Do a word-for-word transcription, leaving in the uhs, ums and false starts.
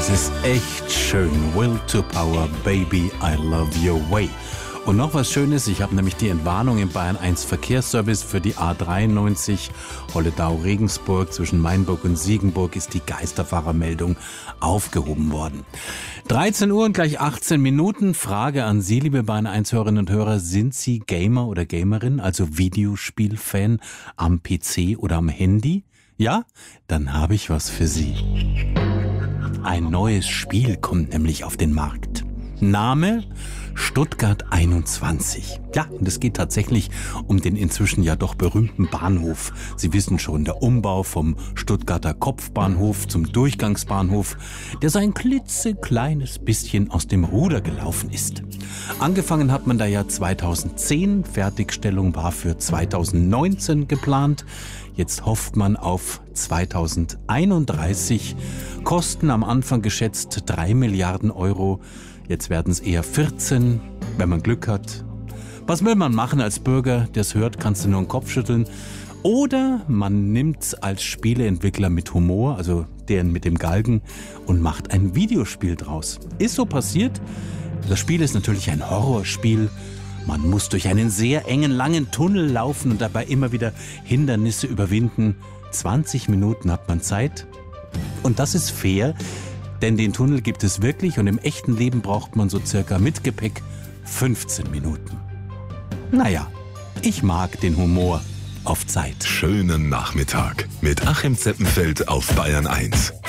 Es ist echt schön. Will to Power, Baby, I Love Your Way. Und noch was Schönes, ich habe nämlich die Entwarnung im Bayern eins Verkehrsservice für die A dreiundneunzig Holledau-Regensburg. Zwischen Mainburg und Siegenburg ist die Geisterfahrermeldung aufgehoben worden. dreizehn Uhr und gleich achtzehn Minuten. Frage an Sie, liebe Bayern eins Hörerinnen und Hörer. Sind Sie Gamer oder Gamerin, also Videospielfan am P C oder am Handy? Ja? Dann habe ich was für Sie. Ein neues Spiel kommt nämlich auf den Markt. Name Stuttgart einundzwanzig. Ja, und es geht tatsächlich um den inzwischen ja doch berühmten Bahnhof. Sie wissen schon, der Umbau vom Stuttgarter Kopfbahnhof zum Durchgangsbahnhof, der so ein klitzekleines bisschen aus dem Ruder gelaufen ist. Angefangen hat man da ja zweitausendzehn, Fertigstellung war für zweitausendneunzehn geplant. Jetzt hofft man auf zweitausendeinunddreißig. Kosten am Anfang geschätzt drei Milliarden Euro. Jetzt werden es eher vierzehn, wenn man Glück hat. Was will man machen als Bürger, der es hört, kannst du nur den Kopf schütteln. Oder man nimmt's als Spieleentwickler mit Humor, also den mit dem Galgen, und macht ein Videospiel draus. Ist so passiert. Das Spiel ist natürlich ein Horrorspiel. Man muss durch einen sehr engen, langen Tunnel laufen und dabei immer wieder Hindernisse überwinden. zwanzig Minuten hat man Zeit. Und das ist fair, denn den Tunnel gibt es wirklich und im echten Leben braucht man so circa mit Gepäck fünfzehn Minuten. Naja, ich mag den Humor auf Zeit. Schönen Nachmittag mit Achim Zeppenfeld auf Bayern eins.